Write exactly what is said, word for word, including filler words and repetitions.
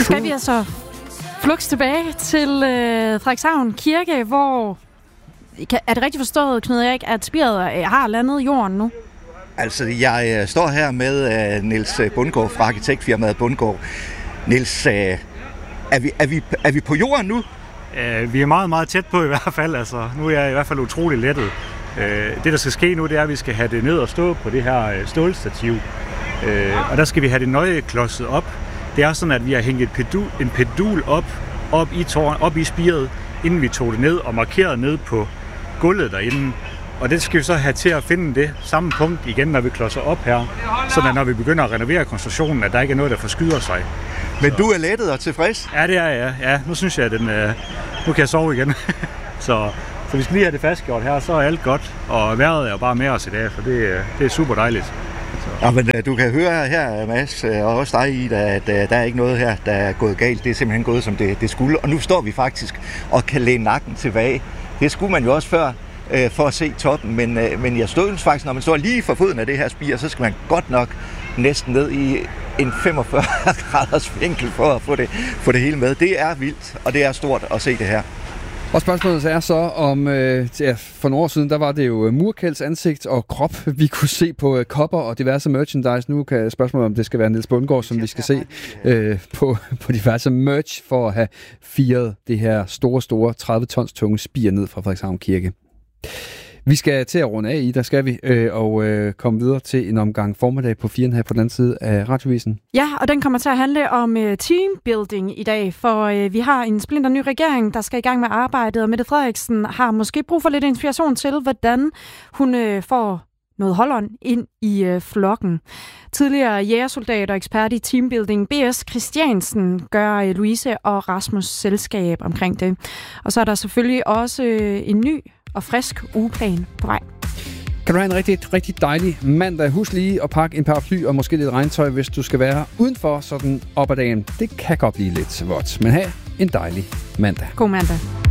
Så skal vi altså flugs tilbage til øh, Frederikshavn Kirke, hvor... Er det rigtigt forstået, Knud Erik, at spiret har landet jorden nu? Altså, jeg øh, står her med øh, Niels Bundgaard fra arkitektfirmaet Bundgaard. Niels, øh, er, vi, er, vi, er vi på jorden nu? Uh, vi er meget, meget tæt på i hvert fald. Altså, nu er jeg i hvert fald utrolig lettet. Uh, det, der skal ske nu, det er, at vi skal have det ned og stå på det her stålstativ. Uh, og der skal vi have det nøje klodset op. Det er sådan, at vi har hængt et pedul, en pedul op, op i, tårn, op i spiret, inden vi tog det ned og markerede ned på gulvet derinde. Og det skal vi så have til at finde det samme punkt igen, når vi klodser op her. Sådan at når vi begynder at renovere konstruktionen, at der ikke er noget, der forskyder sig. Men så. Du er lettet og tilfreds? Ja, det er jeg. Ja, nu synes jeg, at den, øh, nu kan jeg sove igen. så, så vi skal lige have det fastgjort her, så er alt godt. Og vejret er jo bare med os i dag, for det, det er super dejligt. Ja, men du kan høre her, Mads, og også dig, Ida, at der er ikke noget her, der er gået galt. Det er simpelthen gået, som det, det skulle. Og nu står vi faktisk og kan læne nakken tilbage. Det skulle man jo også før, øh, for at se toppen. Men, øh, men jeg stod faktisk, når man står lige for foden af det her spir, så skal man godt nok næsten ned i en femogfyrre graders vinkel for at få det, få det hele med. Det er vildt, og det er stort at se det her. Og spørgsmålet er så om, øh, ja, for nogle år siden, der var det jo Murkjelds ansigt og krop, vi kunne se på øh, kopper og diverse merchandise. Nu kan spørgsmålet om det skal være Niels Bundgaard, som vi skal se øh, på, på diverse merch for at have firet det her store, store tredive tons tunge spir ned fra Frederikshavn Kirke. Vi skal til at runde af i, der skal vi, øh, og øh, komme videre til en omgang formiddag på fire her på den anden side af Radiovisen. Ja, og den kommer til at handle om øh, teambuilding i dag, for øh, vi har en splinter ny regering, der skal i gang med arbejdet, og Mette Frederiksen har måske brug for lidt inspiration til, hvordan hun øh, får noget holdånd ind i øh, flokken. Tidligere jægersoldat og ekspert i teambuilding B S Christiansen gør øh, Louise og Rasmus selskab omkring det. Og så er der selvfølgelig også øh, en ny og frisk ugeplan på vej. Kan du have en rigtig, rigtig dejlig mandag. Husk lige at pakke en paraply og måske lidt regntøj, hvis du skal være udenfor sådan op ad dagen. Det kan godt blive lidt vådt, men have en dejlig mandag. God mandag.